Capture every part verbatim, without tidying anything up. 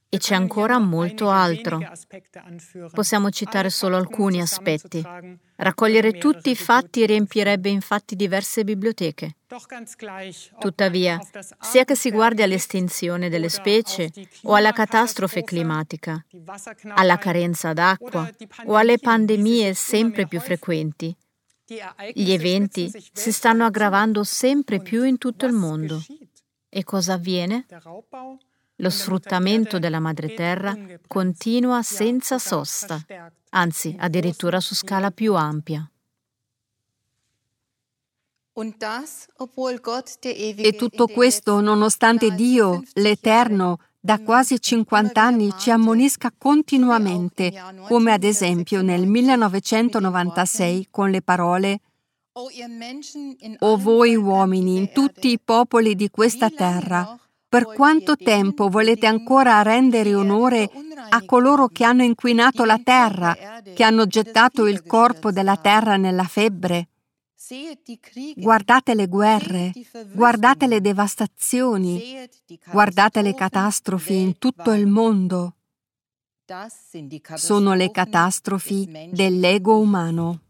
E c'è ancora molto altro. Possiamo citare solo alcuni aspetti. Raccogliere tutti i fatti riempirebbe infatti diverse biblioteche. Tuttavia, sia che si guardi all'estinzione delle specie o alla catastrofe climatica, alla carenza d'acqua o alle pandemie sempre più frequenti, gli eventi si stanno aggravando sempre più in tutto il mondo. E cosa avviene? Lo sfruttamento della madreterra continua senza sosta, anzi addirittura su scala più ampia. E tutto questo nonostante Dio, l'Eterno, da quasi cinquanta anni ci ammonisca continuamente, come ad esempio nel millenovecentonovantasei con le parole: «O voi uomini in tutti i popoli di questa terra, per quanto tempo volete ancora rendere onore a coloro che hanno inquinato la terra, che hanno gettato il corpo della terra nella febbre? Guardate le guerre, guardate le devastazioni, guardate le catastrofi in tutto il mondo. Sono le catastrofi dell'ego umano».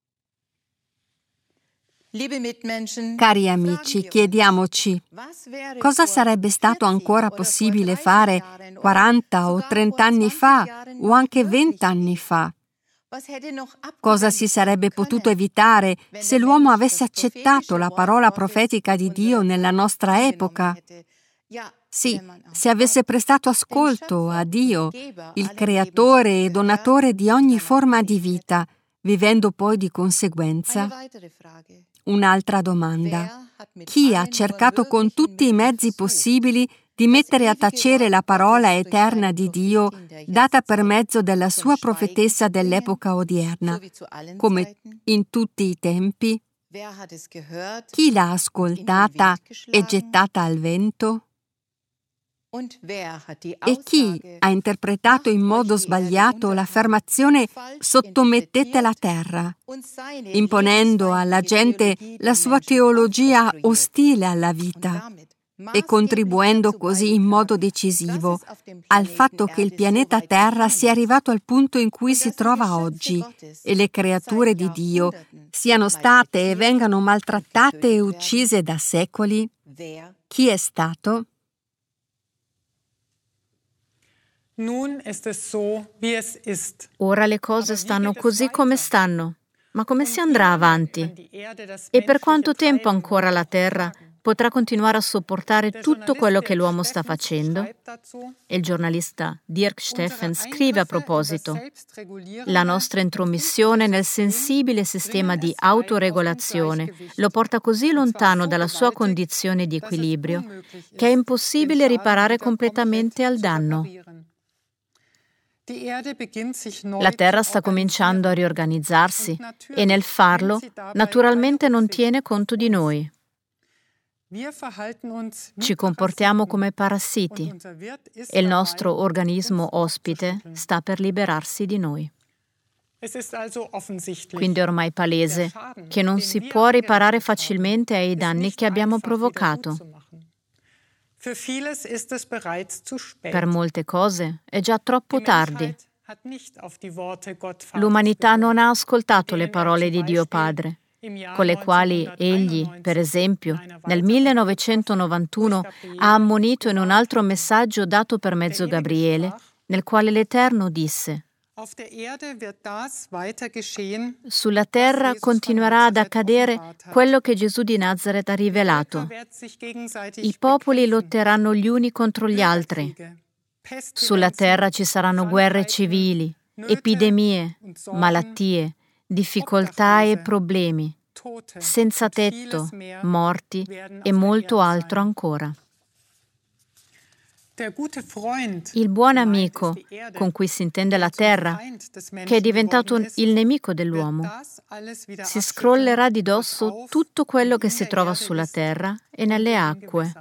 Cari amici, chiediamoci, cosa sarebbe stato ancora possibile fare quaranta o trenta anni fa o anche venti anni fa? Cosa si sarebbe potuto evitare se l'uomo avesse accettato la parola profetica di Dio nella nostra epoca? Sì, se avesse prestato ascolto a Dio, il creatore e donatore di ogni forma di vita, vivendo poi di conseguenza. Un'altra domanda. Chi ha cercato con tutti i mezzi possibili di mettere a tacere la parola eterna di Dio data per mezzo della sua profetessa dell'epoca odierna, come in tutti i tempi? Chi l'ha ascoltata e gettata al vento? E chi ha interpretato in modo sbagliato l'affermazione «sottomettete la terra», imponendo alla gente la sua teologia ostile alla vita e contribuendo così in modo decisivo al fatto che il pianeta Terra sia arrivato al punto in cui si trova oggi e le creature di Dio siano state e vengano maltrattate e uccise da secoli? Chi è stato? Ora le cose stanno così come stanno, ma come si andrà avanti? E per quanto tempo ancora la Terra potrà continuare a sopportare tutto quello che l'uomo sta facendo? E il giornalista Dirk Steffens scrive a proposito: la nostra intromissione nel sensibile sistema di autoregolazione lo porta così lontano dalla sua condizione di equilibrio che è impossibile riparare completamente al danno. La Terra sta cominciando a riorganizzarsi e nel farlo naturalmente non tiene conto di noi. Ci comportiamo come parassiti e il nostro organismo ospite sta per liberarsi di noi. Quindi è ormai palese che non si può riparare facilmente ai danni che abbiamo provocato. Per molte cose è già troppo tardi. L'umanità non ha ascoltato le parole di Dio Padre, con le quali egli, per esempio, nel millenovecentonovantuno ha ammonito in un altro messaggio dato per mezzo Gabriele, nel quale l'Eterno disse: sulla terra continuerà ad accadere quello che Gesù di Nazaret ha rivelato. I popoli lotteranno gli uni contro gli altri. Sulla terra ci saranno guerre civili, epidemie, malattie, difficoltà e problemi, senza tetto, morti e molto altro ancora. Il buon amico, con cui si intende la terra, che è diventato il nemico dell'uomo, si scrollerà di dosso tutto quello che si trova sulla terra e nelle acque.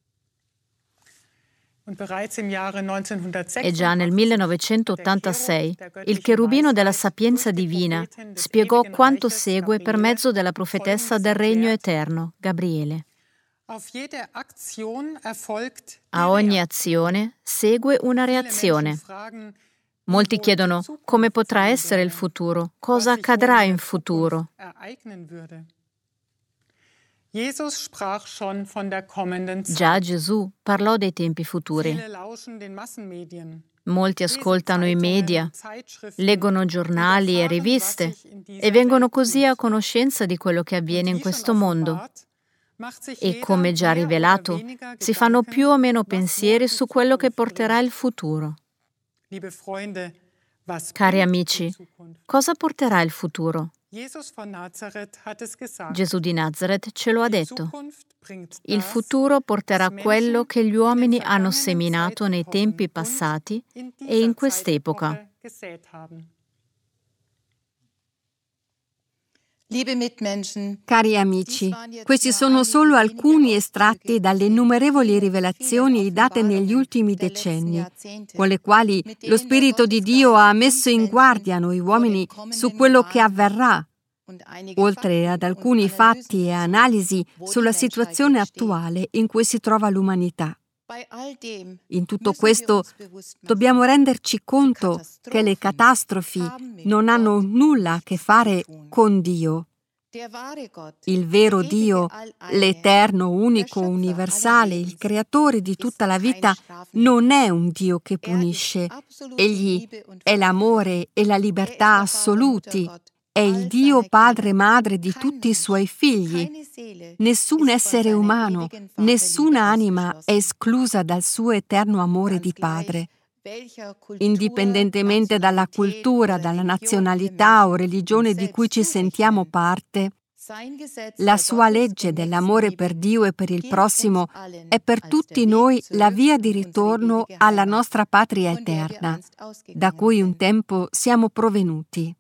E già nel millenovecentottantasei il cherubino della sapienza divina spiegò quanto segue per mezzo della profetessa del regno eterno, Gabriele. A ogni azione segue una reazione. Molti chiedono come potrà essere il futuro, cosa accadrà in futuro. Già Gesù parlò dei tempi futuri. Molti ascoltano i media, leggono giornali e riviste e vengono così a conoscenza di quello che avviene in questo mondo. E come già rivelato, si fanno più o meno pensieri su quello che porterà il futuro. Cari amici, cosa porterà il futuro? Gesù di Nazareth ce lo ha detto. Il futuro porterà quello che gli uomini hanno seminato nei tempi passati e in quest'epoca. Cari amici, questi sono solo alcuni estratti dalle innumerevoli rivelazioni date negli ultimi decenni, con le quali lo Spirito di Dio ha messo in guardia noi uomini su quello che avverrà, oltre ad alcuni fatti e analisi sulla situazione attuale in cui si trova l'umanità. In tutto questo dobbiamo renderci conto che le catastrofi non hanno nulla a che fare con Dio. Il vero Dio, l'eterno, unico, universale, il creatore di tutta la vita, non è un Dio che punisce. Egli è l'amore e la libertà assoluti. È il Dio Padre e Madre di tutti i suoi figli. Nessun essere umano, nessuna anima è esclusa dal suo eterno amore di Padre. Indipendentemente dalla cultura, dalla nazionalità o religione di cui ci sentiamo parte, la sua legge dell'amore per Dio e per il prossimo è per tutti noi la via di ritorno alla nostra patria eterna, da cui un tempo siamo provenuti.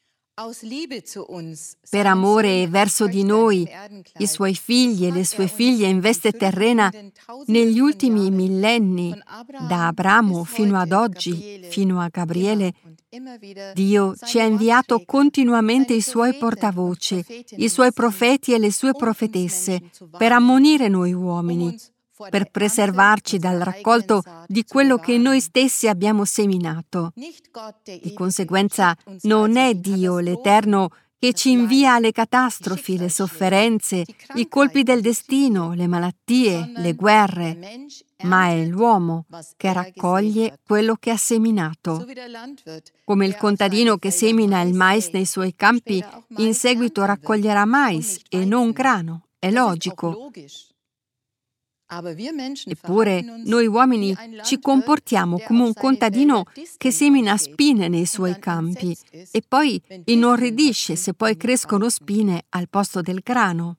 Per amore verso di noi, i suoi figli e le sue figlie in veste terrena, negli ultimi millenni, da Abramo fino ad oggi, fino a Gabriele, Dio ci ha inviato continuamente i suoi portavoce, i suoi profeti e le sue profetesse, per ammonire noi uomini, per preservarci dal raccolto di quello che noi stessi abbiamo seminato. Di conseguenza, non è Dio l'Eterno che ci invia le catastrofi, le sofferenze, i colpi del destino, le malattie, le guerre, ma è l'uomo che raccoglie quello che ha seminato. Come il contadino che semina il mais nei suoi campi, in seguito raccoglierà mais e non grano. È logico. Eppure noi uomini ci comportiamo come un contadino che semina spine nei suoi campi e poi inorridisce se poi crescono spine al posto del grano.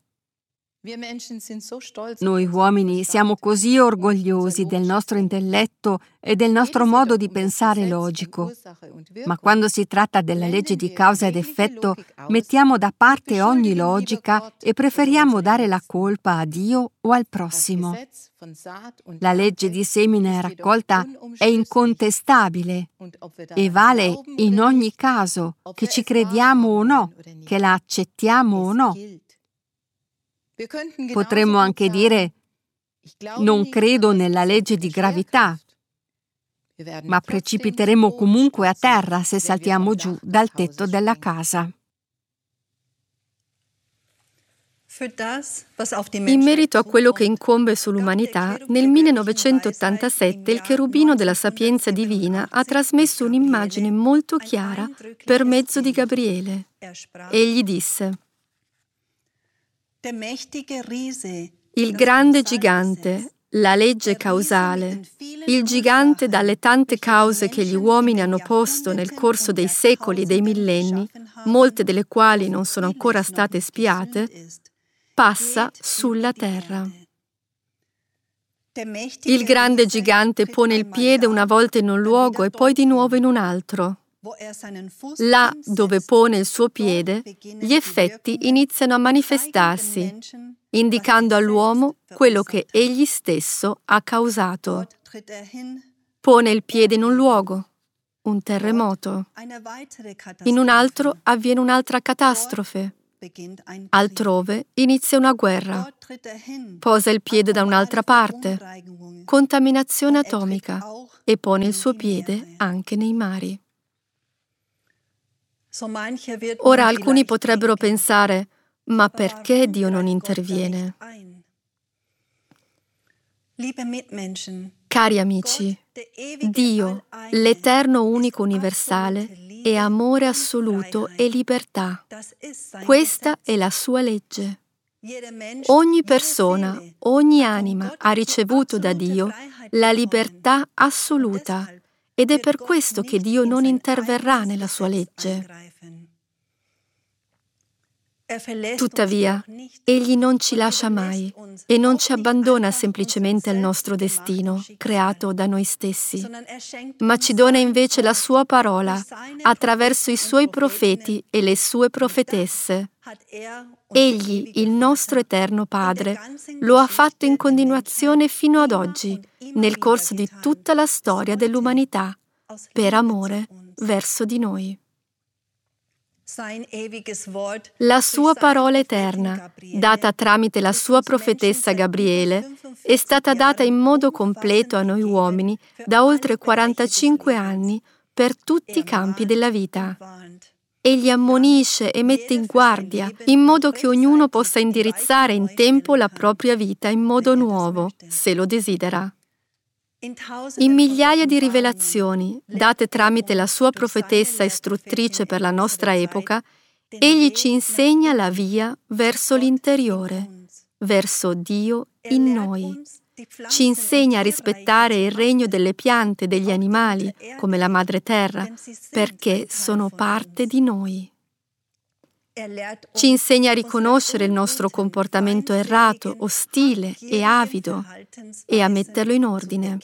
Noi uomini siamo così orgogliosi del nostro intelletto e del nostro modo di pensare logico, ma quando si tratta della legge di causa ed effetto mettiamo da parte ogni logica e preferiamo dare la colpa a Dio o al prossimo. La legge di semina e raccolta è incontestabile e vale in ogni caso, che ci crediamo o no, che la accettiamo o no. Potremmo anche dire: non credo nella legge di gravità, ma precipiteremo comunque a terra se saltiamo giù dal tetto della casa. In merito a quello che incombe sull'umanità, nel millenovecentottantasette il cherubino della sapienza divina ha trasmesso un'immagine molto chiara per mezzo di Gabriele. Egli disse: il grande gigante, la legge causale, il gigante dalle tante cause che gli uomini hanno posto nel corso dei secoli e dei millenni, molte delle quali non sono ancora state spiate, passa sulla terra. Il grande gigante pone il piede una volta in un luogo e poi di nuovo in un altro. Là dove pone il suo piede, gli effetti iniziano a manifestarsi, indicando all'uomo quello che egli stesso ha causato. Pone il piede in un luogo, un terremoto. In un altro avviene un'altra catastrofe, Altrove inizia una guerra. Posa il piede da un'altra parte. Contaminazione atomica. E pone il suo piede anche nei mari. Ora alcuni potrebbero pensare, ma perché Dio non interviene? Cari amici, Dio, l'Eterno unico universale, è amore assoluto e libertà. Questa è la sua legge. Ogni persona, ogni anima ha ricevuto da Dio la libertà assoluta ed è per questo che Dio non interverrà nella sua legge. Tuttavia, Egli non ci lascia mai e non ci abbandona semplicemente al nostro destino, creato da noi stessi, ma ci dona invece la sua parola attraverso i suoi profeti e le sue profetesse. Egli, il nostro eterno Padre, lo ha fatto in continuazione fino ad oggi, nel corso di tutta la storia dell'umanità, per amore verso di noi. La sua parola eterna, data tramite la sua profetessa Gabriele, è stata data in modo completo a noi uomini da oltre quarantacinque anni per tutti i campi della vita. Egli ammonisce e mette in guardia, in modo che ognuno possa indirizzare in tempo la propria vita in modo nuovo, se lo desidera. In migliaia di rivelazioni, date tramite la sua profetessa istruttrice per la nostra epoca, egli ci insegna la via verso l'interiore, verso Dio in noi. Ci insegna a rispettare il regno delle piante e degli animali, come la madre terra, perché sono parte di noi. Ci insegna a riconoscere il nostro comportamento errato, ostile e avido e a metterlo in ordine.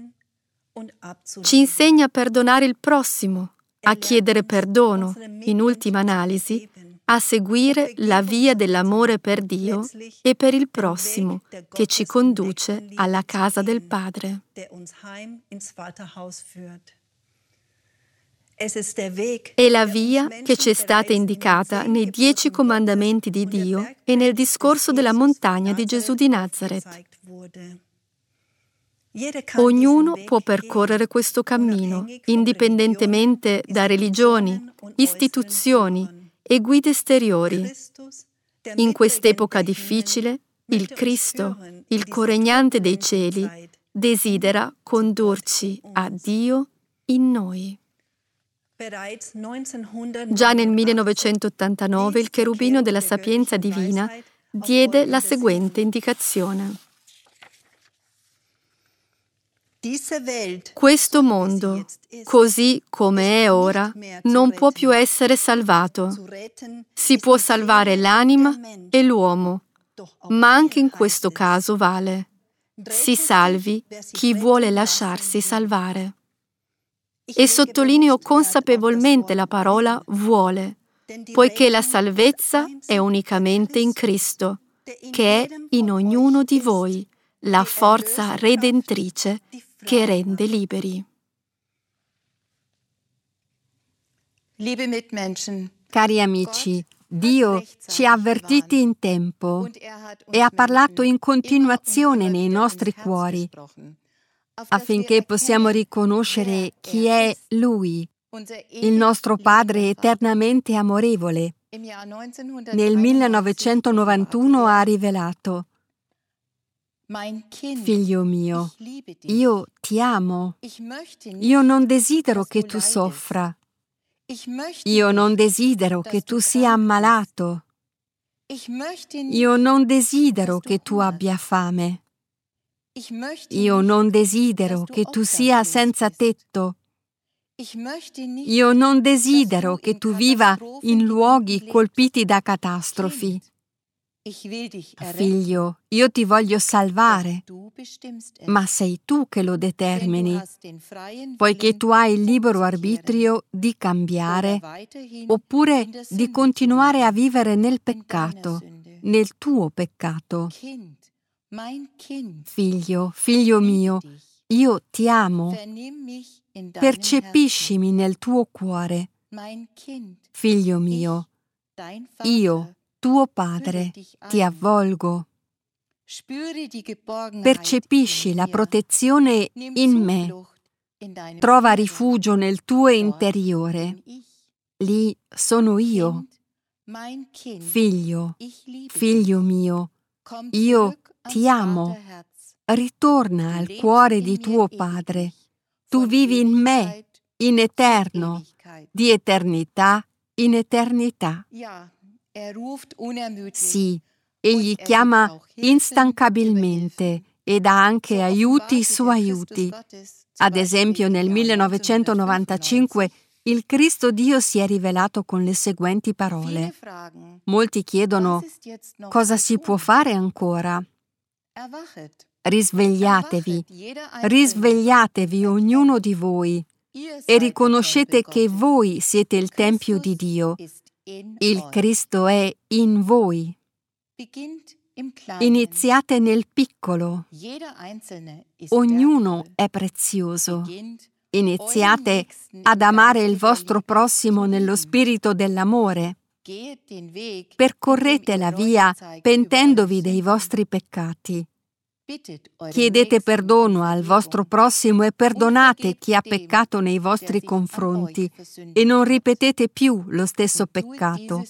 Ci insegna a perdonare il prossimo, a chiedere perdono, in ultima analisi, a seguire la via dell'amore per Dio e per il prossimo che ci conduce alla casa del Padre. È la via che ci è stata indicata nei dieci comandamenti di Dio e nel discorso della montagna di Gesù di Nazaret. Ognuno può percorrere questo cammino, indipendentemente da religioni, istituzioni e guide esteriori. In quest'epoca difficile, il Cristo, il coregnante dei cieli, desidera condurci a Dio in noi. Già nel millenovecentottantanove il cherubino della sapienza divina diede la seguente indicazione. Questo mondo, così come è ora, non può più essere salvato. Si può salvare l'anima e l'uomo, ma anche in questo caso vale. Si salvi chi vuole lasciarsi salvare. E sottolineo consapevolmente la parola vuole, poiché la salvezza è unicamente in Cristo, che è in ognuno di voi, la forza redentrice che rende liberi. Cari amici, Dio ci ha avvertiti in tempo e ha parlato in continuazione nei nostri cuori, affinché possiamo riconoscere chi è Lui, il nostro Padre eternamente amorevole. Nel millenovecentonovantuno ha rivelato: Figlio mio, io ti amo. Io non desidero che tu soffra. Io non desidero che tu sia ammalato. Io non desidero che tu abbia fame. Io non desidero che tu sia senza tetto. Io non desidero che tu viva in luoghi colpiti da catastrofi. Figlio, io ti voglio salvare, ma sei tu che lo determini, poiché tu hai il libero arbitrio di cambiare oppure di continuare a vivere nel peccato, nel tuo peccato. Figlio, figlio mio, io ti amo. Percepiscimi nel tuo cuore. Figlio mio, io tuo Padre, ti avvolgo. Percepisci la protezione in me. Trova rifugio nel tuo interiore. Lì sono io. Figlio, figlio mio, io ti amo. Ritorna al cuore di tuo Padre. Tu vivi in me, in eterno, di eternità in eternità. Sì, egli chiama instancabilmente e dà anche aiuti su aiuti. Ad esempio, nel millenovecentonovantacinque il Cristo Dio si è rivelato con le seguenti parole. Molti chiedono: cosa si può fare ancora? Risvegliatevi, risvegliatevi ognuno di voi e riconoscete che voi siete il Tempio di Dio. Il Cristo è in voi. Iniziate nel piccolo. Ognuno è prezioso. Iniziate ad amare il vostro prossimo nello spirito dell'amore. Percorrete la via pentendovi dei vostri peccati. Chiedete perdono al vostro prossimo e perdonate chi ha peccato nei vostri confronti e non ripetete più lo stesso peccato.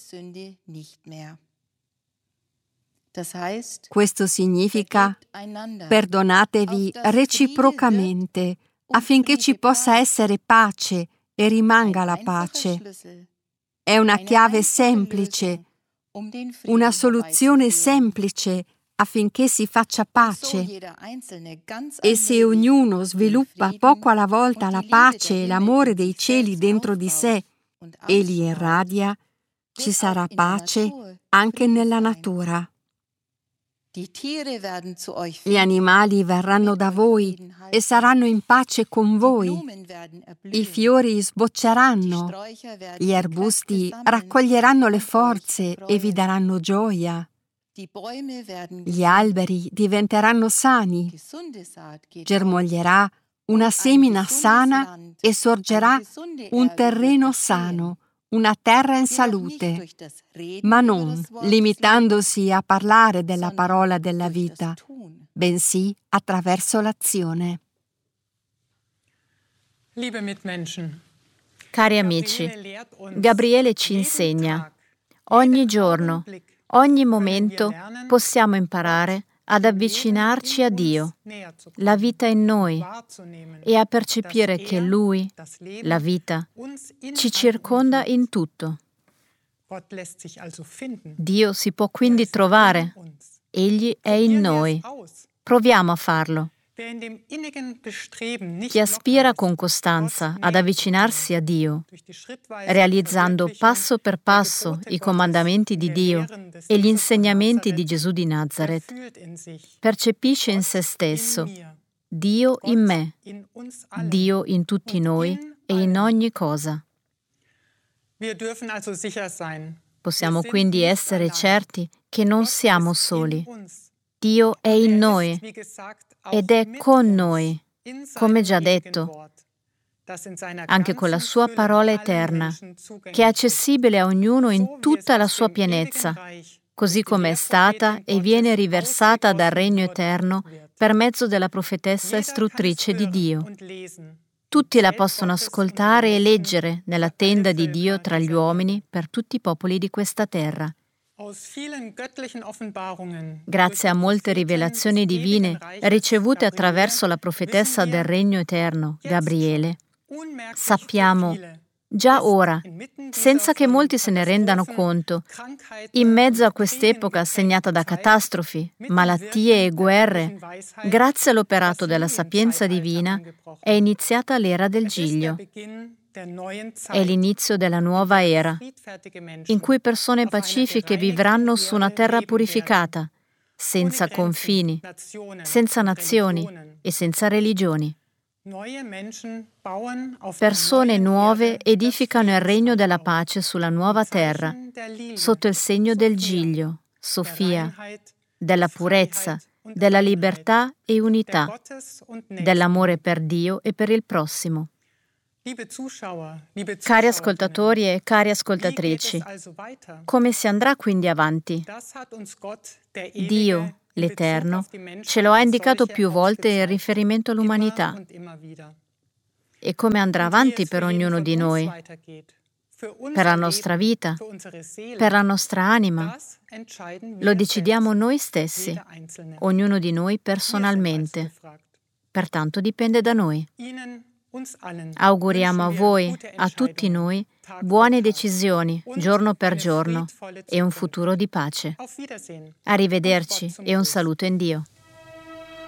Questo significa: perdonatevi reciprocamente affinché ci possa essere pace e rimanga la pace. È una chiave semplice, una soluzione semplice affinché si faccia pace. E se ognuno sviluppa poco alla volta la pace e l'amore dei cieli dentro di sé e li irradia, ci sarà pace anche nella natura. Gli animali verranno da voi e saranno in pace con voi. I fiori sbocceranno, gli arbusti raccoglieranno le forze e vi daranno gioia. Gli alberi diventeranno sani, germoglierà una semina sana e sorgerà un terreno sano, una terra in salute, ma non limitandosi a parlare della parola della vita, bensì attraverso l'azione. Cari amici, Gabriele ci insegna: ogni giorno, ogni momento possiamo imparare ad avvicinarci a Dio, la vita in noi, e a percepire che Lui, la vita, ci circonda in tutto. Dio si può quindi trovare. Egli è in noi. Proviamo a farlo. Chi aspira con costanza ad avvicinarsi a Dio, realizzando passo per passo i comandamenti di Dio e gli insegnamenti di Gesù di Nazaret, percepisce in se stesso Dio in me, Dio in tutti noi e in ogni cosa. Possiamo quindi essere certi che non siamo soli. Dio è in noi ed è con noi, come già detto, anche con la sua parola eterna, che è accessibile a ognuno in tutta la sua pienezza, così come è stata e viene riversata dal Regno Eterno per mezzo della profetessa istruttrice di Dio. Tutti la possono ascoltare e leggere nella tenda di Dio tra gli uomini per tutti i popoli di questa terra. Grazie a molte rivelazioni divine ricevute attraverso la profetessa del Regno Eterno, Gabriele, sappiamo già ora, senza che molti se ne rendano conto, in mezzo a quest'epoca segnata da catastrofi, malattie e guerre, grazie all'operato della sapienza divina, è iniziata l'era del Giglio. È l'inizio della nuova era, in cui persone pacifiche vivranno su una terra purificata, senza confini, senza nazioni e senza religioni. Persone nuove edificano il regno della pace sulla nuova terra, sotto il segno del Giglio, Sofia, della purezza, della libertà e unità, dell'amore per Dio e per il prossimo. Cari ascoltatori e cari ascoltatrici, come si andrà quindi avanti? Dio, l'Eterno, ce lo ha indicato più volte in riferimento all'umanità. E come andrà avanti per ognuno di noi? Per la nostra vita? Per la nostra anima? Lo decidiamo noi stessi, ognuno di noi personalmente. Pertanto dipende da noi. Auguriamo a voi, a tutti noi, buone decisioni giorno per giorno e un futuro di pace. Arrivederci e un saluto in Dio.